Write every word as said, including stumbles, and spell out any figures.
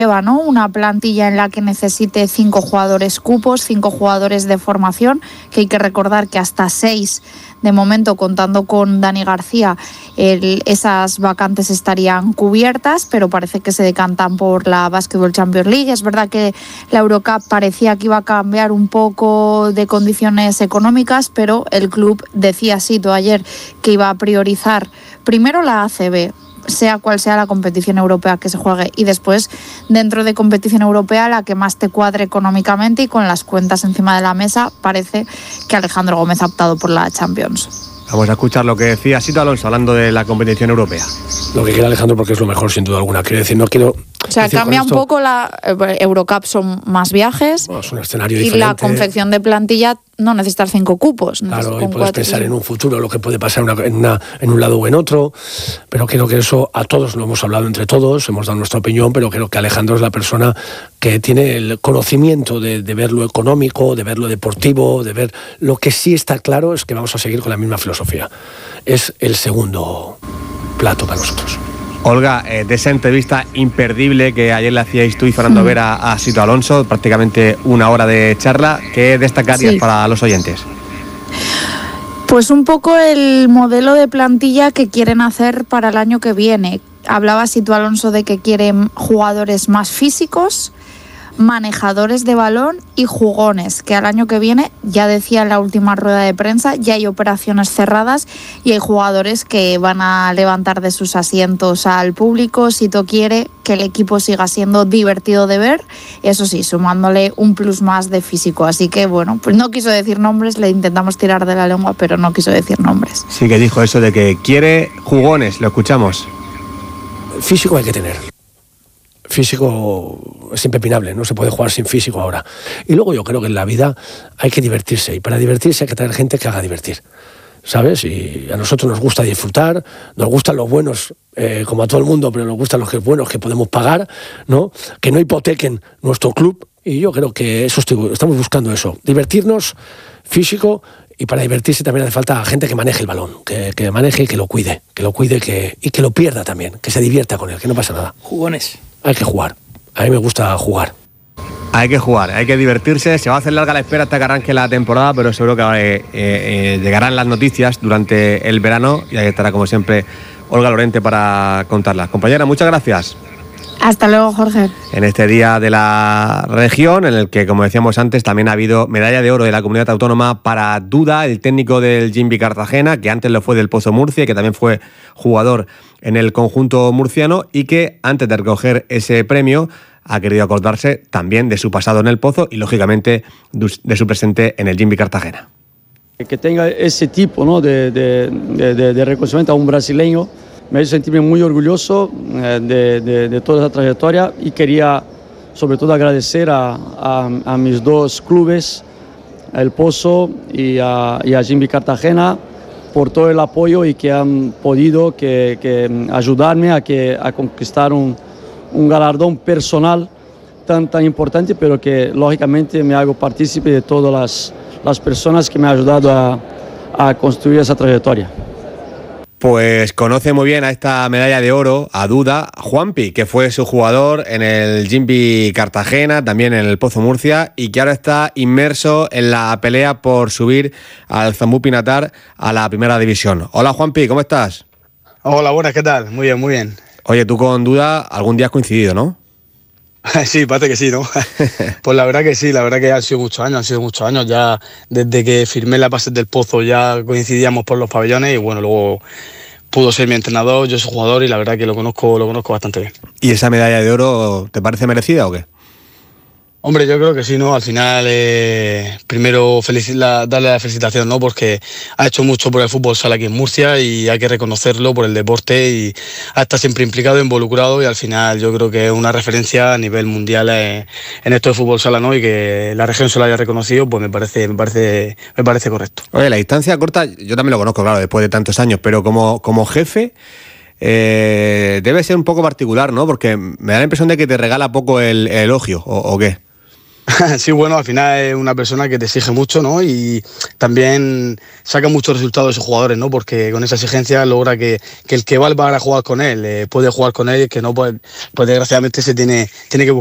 ¿no? Una plantilla en la que necesite cinco jugadores cupos, cinco jugadores de formación, que hay que recordar que hasta seis de momento, contando con Dani García, el, esas vacantes estarían cubiertas, pero parece que se decantan por la Basketball Champions League. Es verdad que la Eurocup parecía que iba a cambiar un poco de condiciones económicas, pero el club decía así todo ayer que iba a priorizar primero la A C B, sea cual sea la competición europea que se juegue, y después, dentro de competición europea, la que más te cuadre económicamente, y con las cuentas encima de la mesa, parece que Alejandro Gómez ha optado por la Champions. Vamos a escuchar lo que decía Sito Alonso hablando de la competición europea. Lo que quiere Alejandro, porque es lo mejor, sin duda alguna. Quiero decir, no quiero... O sea, cambia un poco la Eurocup, son más viajes, no, es un escenario y diferente. La confección de plantilla no necesitas cinco cupos. Claro, y puedes pensar en un futuro, lo que puede pasar una, en, una, en un lado o en otro, pero creo que eso a todos lo hemos hablado entre todos, hemos dado nuestra opinión, pero creo que Alejandro es la persona que tiene el conocimiento de, de ver lo económico, de ver lo deportivo, de ver... Lo que sí está claro es que vamos a seguir con la misma filosofía. Es el segundo plato para nosotros. Olga, eh, de esa entrevista imperdible que ayer le hacíais tú y Fernando Vera a Sito Alonso, prácticamente una hora de charla, ¿qué destacarías sí. para los oyentes? Pues un poco el modelo de plantilla que quieren hacer para el año que viene. Hablaba Sito Alonso de que quieren jugadores más físicos, manejadores de balón y jugones, que al año que viene, ya decía en la última rueda de prensa, ya hay operaciones cerradas y hay jugadores que van a levantar de sus asientos al público. Sito quiere que el equipo siga siendo divertido de ver, eso sí, sumándole un plus más de físico. Así que bueno, pues no quiso decir nombres, le intentamos tirar de la lengua, pero no quiso decir nombres. Sí que dijo eso de que quiere jugones, lo escuchamos. Físico hay que tener. Físico es impepinable, no se puede jugar sin físico ahora. Y luego yo creo que en la vida hay que divertirse, y para divertirse hay que tener gente que haga divertir, ¿sabes? Y a nosotros nos gusta disfrutar, nos gustan los buenos, eh, como a todo el mundo, pero nos gustan los que buenos que podemos pagar, ¿no? Que no hipotequen nuestro club, y yo creo que eso estoy, estamos buscando eso, divertirnos, físico, y para divertirse también hace falta gente que maneje el balón, que, que maneje y que lo cuide, que lo cuide que, y que lo pierda también, que se divierta con él, que no pasa nada. Jugones. Hay que jugar. A mí me gusta jugar. Hay que jugar, hay que divertirse. Se va a hacer larga la espera hasta que arranque la temporada, pero seguro que eh, eh, llegarán las noticias durante el verano y ahí estará, como siempre, Olga Lorente para contarlas. Compañera, muchas gracias. Hasta luego, Jorge. En este día de la región, en el que, como decíamos antes, también ha habido medalla de oro de la comunidad autónoma para Duda, el técnico del Jimby Cartagena, que antes lo fue del Pozo Murcia y que también fue jugador en el conjunto murciano, y que antes de recoger ese premio ha querido acordarse también de su pasado en el Pozo y, lógicamente, de su presente en el Jimby Cartagena. Que tenga ese tipo, ¿no?, de, de, de, de reconocimiento a un brasileño me hace sentirme muy orgulloso eh, de, de, de toda esa trayectoria, y quería sobre todo agradecer a, a, a mis dos clubes, el Pozo y a, y a Jimby Cartagena, por todo el apoyo y que han podido que, que ayudarme a, que, a conquistar un, un galardón personal tan, tan importante, pero que lógicamente me hago partícipe de todas las, las personas que me han ayudado a, a construir esa trayectoria. Pues conoce muy bien a esta medalla de oro, a Duda, Juanpi, que fue su jugador en el Jimby Cartagena, también en el Pozo Murcia, y que ahora está inmerso en la pelea por subir al Zambú Pinatar a la primera división. Hola, Juanpi, ¿cómo estás? Hola, buenas, ¿qué tal? Muy bien, muy bien. Oye, tú con Duda algún día has coincidido, ¿no? Sí, parece que sí, ¿no? Pues la verdad que sí, la verdad que han sido muchos años, han sido muchos años. Ya desde que firmé la base del Pozo ya coincidíamos por los pabellones, y bueno, luego pudo ser mi entrenador, yo soy jugador y la verdad que lo conozco, lo conozco bastante bien. ¿Y esa medalla de oro te parece merecida o qué? Hombre, yo creo que sí, ¿no? Al final, eh, primero felici- la, darle la felicitación, ¿no? Porque ha hecho mucho por el fútbol sala aquí en Murcia y hay que reconocerlo por el deporte, y ha estado siempre implicado, involucrado, y al final yo creo que es una referencia a nivel mundial eh, en esto de fútbol sala, ¿no? Y que la región se lo haya reconocido, pues me parece, me parece, me parece correcto. Oye, la distancia corta, yo también lo conozco, claro, después de tantos años, pero como, como jefe... Eh, debe ser un poco particular, ¿no? Porque me da la impresión de que te regala poco el, el elogio, ¿o, o qué? Sí, bueno, al final es una persona que te exige mucho, ¿no? Y también saca muchos resultados de sus jugadores, ¿no? Porque con esa exigencia logra que, que el que va a jugar con él eh, puede jugar con él y el que no, pues, pues desgraciadamente se tiene, tiene que buscar